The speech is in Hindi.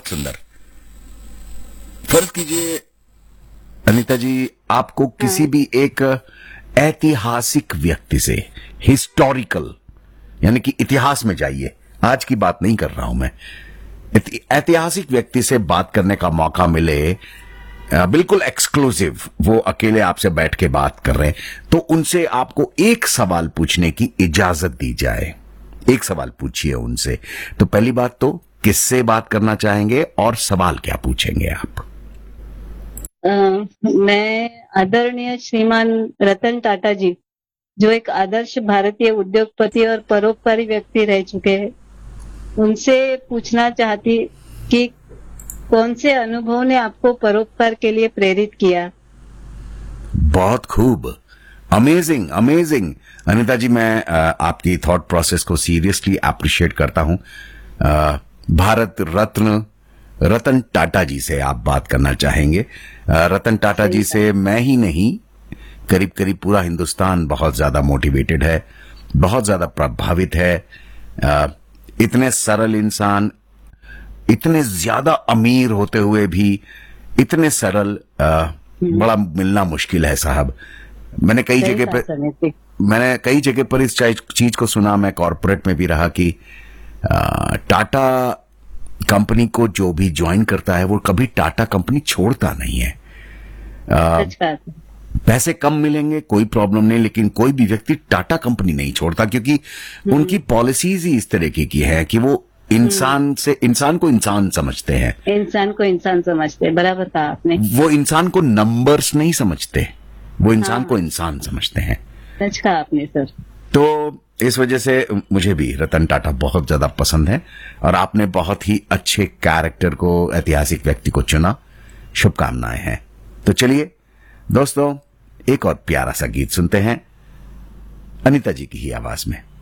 बहुत सुंदर। फर्ज कीजिए अनीता जी, आपको किसी भी एक ऐतिहासिक व्यक्ति से, हिस्टोरिकल यानी कि इतिहास में जाइए, आज की बात नहीं कर रहा हूं मैं, ऐतिहासिक व्यक्ति से बात करने का मौका मिले, बिल्कुल एक्सक्लूसिव, वो अकेले आपसे बैठ के बात कर रहे हैं, तो उनसे आपको एक सवाल पूछने की इजाजत दी जाए, एक सवाल पूछिए उनसे, तो पहली बात तो किससे बात करना चाहेंगे और सवाल क्या पूछेंगे आप? मैं आदरणीय श्रीमान रतन टाटा जी, जो एक आदर्श भारतीय उद्योगपति और परोपकारी व्यक्ति रह चुके हैं, उनसे पूछना चाहती कि कौन से अनुभव ने आपको परोपकार के लिए प्रेरित किया। बहुत खूब, अमेजिंग अमेजिंग। अनिता जी, मैं आपकी थॉट प्रोसेस को सीरियसली अप्रिशिएट करता हूं। भारत रत्न रतन टाटा जी से आप बात करना चाहेंगे। रतन टाटा जी से मैं ही नहीं, करीब करीब पूरा हिंदुस्तान बहुत ज्यादा मोटिवेटेड है, बहुत ज्यादा प्रभावित है। इतने सरल इंसान, इतने ज्यादा अमीर होते हुए भी इतने सरल, बड़ा मिलना मुश्किल है साहब। मैंने कई जगह पर इस चीज को सुना, मैं कॉर्पोरेट में भी रहा, कि टाटा कंपनी को जो भी ज्वाइन करता है वो कभी टाटा कंपनी छोड़ता नहीं है। पैसे कम मिलेंगे कोई प्रॉब्लम नहीं, लेकिन कोई भी व्यक्ति टाटा कंपनी नहीं छोड़ता, क्योंकि उनकी पॉलिसीज ही इस तरीके की है कि वो इंसान को इंसान समझते हैं, इंसान को इंसान समझते हैं। बराबर कहा आपने। वो इंसान को नंबर्स नहीं समझते, वो इंसान को इंसान समझते हैं। सच कहा आपने सर। तो इस वजह से मुझे भी रतन टाटा बहुत ज्यादा पसंद है, और आपने बहुत ही अच्छे कैरेक्टर को, ऐतिहासिक व्यक्ति को चुना। शुभकामनाएं हैं। तो चलिए दोस्तों, एक और प्यारा सा गीत सुनते हैं अनीता जी की ही आवाज में।